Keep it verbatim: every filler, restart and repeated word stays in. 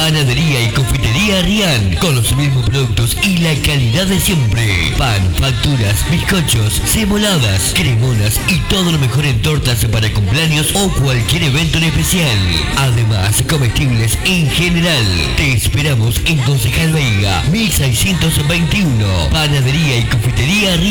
Panadería y confitería Rian, con los mismos productos y la calidad de siempre. Pan, facturas, bizcochos, ceboladas, cremonas y todo lo mejor en tortas para cumpleaños o cualquier evento en especial. Además, comestibles en general. Te esperamos en Concejal Veiga, mil seiscientos veintiuno. Panadería y confitería Rian.